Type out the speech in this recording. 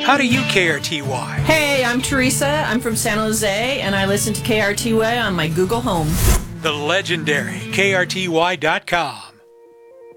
How do you KRTY? Hey, I'm Teresa. I'm from San Jose, and I listen to KRTY on my Google Home. The legendary KRTY.com.